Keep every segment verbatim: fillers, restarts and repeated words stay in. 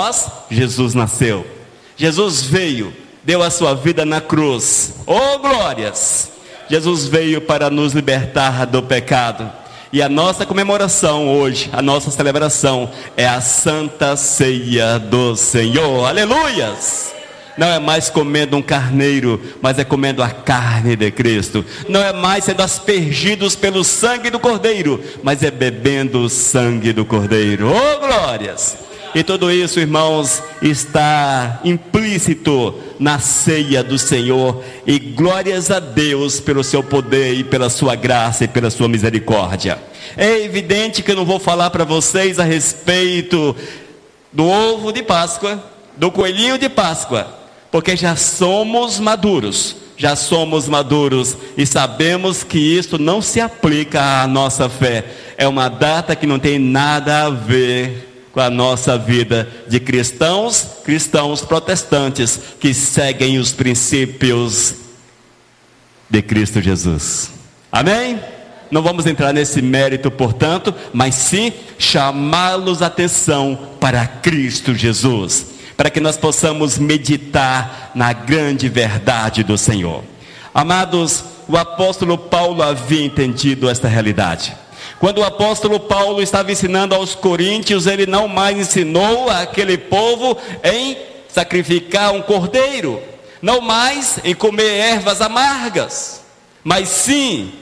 nós, Jesus nasceu. Jesus veio, deu a sua vida na cruz. Oh, glórias! Jesus veio para nos libertar do pecado. E a nossa comemoração hoje, a nossa celebração, é a Santa Ceia do Senhor. Aleluias! Não é mais comendo um carneiro, mas é comendo a carne de Cristo. Não é mais sendo aspergidos pelo sangue do Cordeiro, mas é bebendo o sangue do Cordeiro. Oh, glórias! E tudo isso, irmãos, está implícito na ceia do Senhor. E glórias a Deus pelo seu poder e pela sua graça e pela sua misericórdia. É evidente que eu não vou falar para vocês a respeito do ovo de Páscoa, do coelhinho de Páscoa, porque já somos maduros. Já somos maduros e sabemos que isso não se aplica à nossa fé. É uma data que não tem nada a ver com a nossa vida de cristãos, cristãos protestantes, que seguem os princípios de Cristo Jesus. Amém? Não vamos entrar nesse mérito, portanto, mas sim chamá-los a atenção para Cristo Jesus, para que nós possamos meditar na grande verdade do Senhor. Amados, o apóstolo Paulo havia entendido esta realidade. Quando o apóstolo Paulo estava ensinando aos coríntios, ele não mais ensinou aquele povo em sacrificar um cordeiro, não mais em comer ervas amargas, mas sim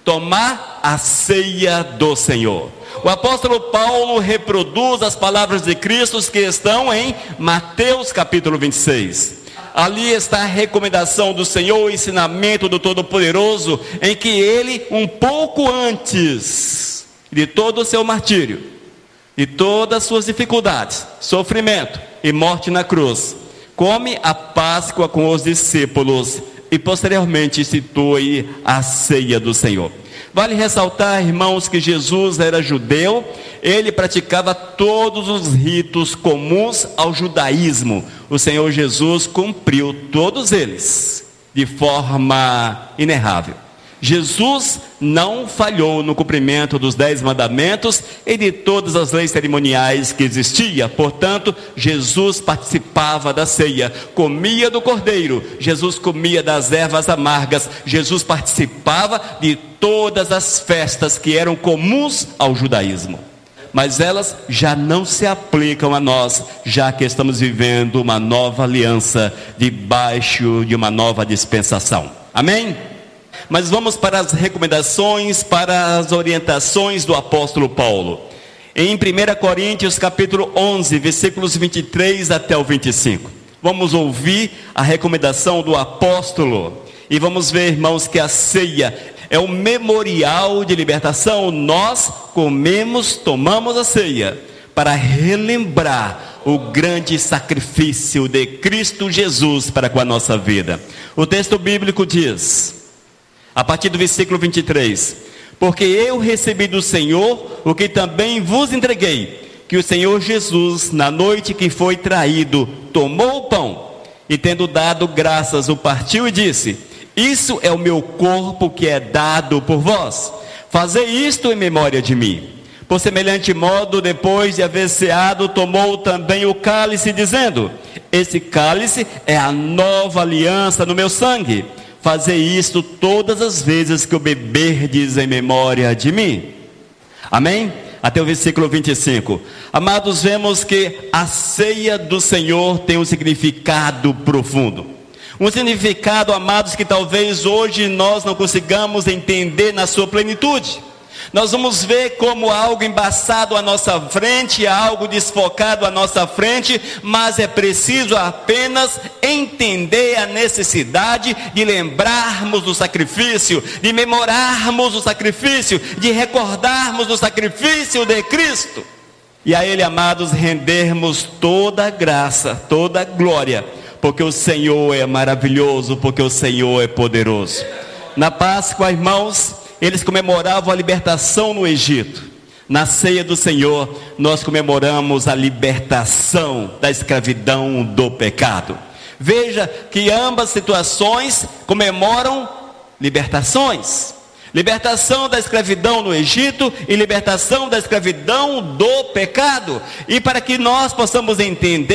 tomar a ceia do Senhor. O apóstolo Paulo reproduz as palavras de Cristo que estão em Mateus capítulo vinte e seis. Ali está a recomendação do Senhor, o ensinamento do Todo-Poderoso, em que ele, um pouco antes de todo o seu martírio, de todas as suas dificuldades, sofrimento e morte na cruz, come a Páscoa com os discípulos e posteriormente institui a ceia do Senhor. Vale ressaltar, irmãos, que Jesus era judeu, ele praticava todos os ritos comuns ao judaísmo. O Senhor Jesus cumpriu todos eles de forma inerrável. Jesus não falhou no cumprimento dos dez mandamentos e de todas as leis cerimoniais que existiam. Portanto, Jesus participava da ceia, comia do cordeiro, Jesus comia das ervas amargas, Jesus participava de todas as festas que eram comuns ao judaísmo. Mas elas já não se aplicam a nós, já que estamos vivendo uma nova aliança debaixo de uma nova dispensação. Amém? Mas vamos para as recomendações, para as orientações do apóstolo Paulo. Em primeira Coríntios capítulo onze, versículos vinte e três até o vinte e cinco. Vamos ouvir a recomendação do apóstolo. E vamos ver, irmãos, que a ceia é um memorial de libertação. Nós comemos, tomamos a ceia para relembrar o grande sacrifício de Cristo Jesus para com a nossa vida. O texto bíblico diz, a partir do versículo vinte e três: porque eu recebi do Senhor o que também vos entreguei, que o Senhor Jesus, na noite que foi traído, tomou o pão, e tendo dado graças, o partiu e disse: isso é o meu corpo que é dado por vós, fazei isto em memória de mim. Por semelhante modo, depois de haver ceado, tomou também o cálice, dizendo: esse cálice é a nova aliança no meu sangue. Fazei isto todas as vezes que o beberdes em memória de mim. Amém? Até o versículo vinte e cinco. Amados, vemos que a ceia do Senhor tem um significado profundo. Um significado, amados, que talvez hoje nós não consigamos entender na sua plenitude. Nós vamos ver como algo embaçado à nossa frente, algo desfocado à nossa frente, mas é preciso apenas entender a necessidade de lembrarmos do sacrifício, de memorarmos o sacrifício, de recordarmos do sacrifício de Cristo. E a Ele, amados, rendermos toda a graça, toda a glória, porque o Senhor é maravilhoso, porque o Senhor é poderoso. Na Páscoa, irmãos, eles comemoravam a libertação no Egito. Na ceia do Senhor, nós comemoramos a libertação da escravidão do pecado. Veja que ambas situações comemoram libertações. Libertação da escravidão no Egito e libertação da escravidão do pecado. E para que nós possamos entender